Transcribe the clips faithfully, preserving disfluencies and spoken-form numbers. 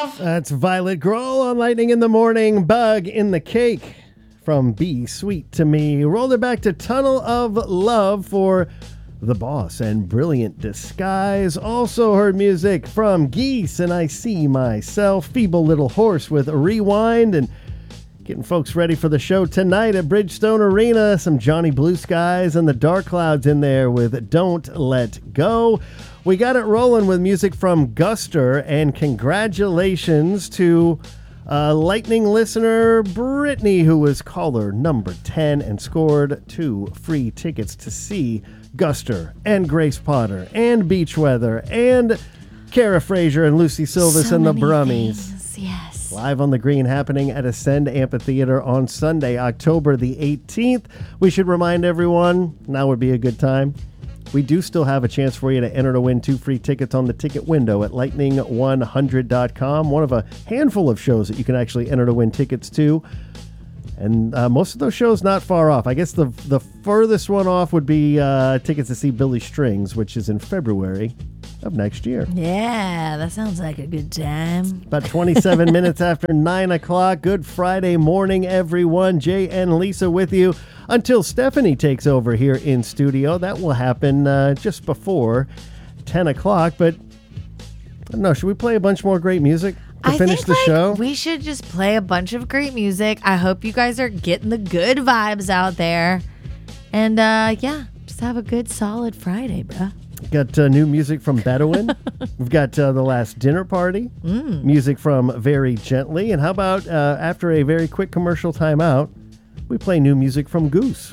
love. That's Violet Grohl on Lightning in the Morning. Bug in the Cake from Be Sweet to Me. Rolled it back to Tunnel of Love for The Boss and Brilliant Disguise. Also heard music from Geese and I See Myself. Feeble Little Horse with Rewind, and getting folks ready for the show tonight at Bridgestone Arena. Some Johnny Blue Skies and the Dark Clouds in there with Don't Let Go. We got it rolling with music from Guster, and congratulations to uh, Lightning listener Brittany, who was caller number ten and scored two free tickets to see Guster and Grace Potter and Beach Weather and Kara Frazier and Lucy Silvis so and the many Brummies. things, yes. Live on the Green, happening at Ascend Amphitheater on Sunday, October the eighteenth. We should remind everyone, now would be a good time. We do still have a chance for you to enter to win two free tickets on the ticket window at lightning one hundred dot com. One of a handful of shows that you can actually enter to win tickets to. And uh, most of those shows not far off. I guess the the furthest one off would be uh, tickets to see Billy Strings, which is in February of next year. Yeah, that sounds like a good time. About twenty-seven minutes after nine o'clock. Good Friday morning, everyone. Jay and Lisa with you until Stephanie takes over here in studio. That will happen uh, just before ten o'clock. But I don't know, should we play a bunch more great music to I finish think, the like, show? We should just play a bunch of great music. I hope you guys are getting the good vibes out there. And uh, yeah, just have a good solid Friday, bruh. Got uh, new music from Bedouin. We've got uh, The Last Dinner Party. Mm. Music from Very Gently. And how about uh, after a very quick commercial timeout, we play new music from Goose.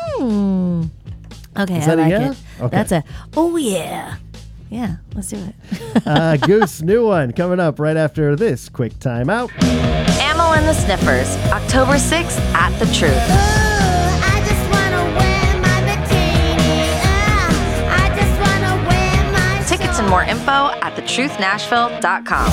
Mm. Okay, Is I that a like yeah? it. Okay. That's a, oh yeah. Yeah, let's do it. uh, Goose, new one coming up right after this quick timeout. Amyl and the Sniffers, October sixth at The Truth. Tickets and more info at the truth nashville dot com.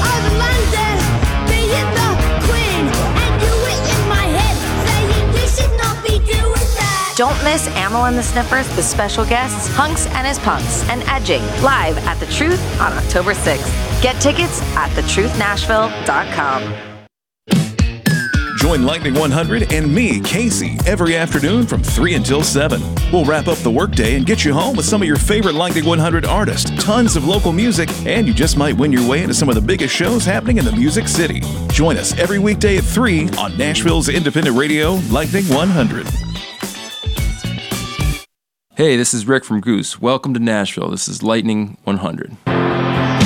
Don't miss Amyl and the Sniffers with special guests Hunks and his Punks and Edging live at The Truth on October sixth. Get tickets at the truth nashville dot com. Join Lightning one hundred and me, Casey, every afternoon from three until seven. We'll wrap up the workday and get you home with some of your favorite Lightning one hundred artists, tons of local music, and you just might win your way into some of the biggest shows happening in the Music City. Join us every weekday at three on Nashville's independent radio, Lightning one hundred. Hey, this is Rick from Goose. Welcome to Nashville. This is Lightning one hundred.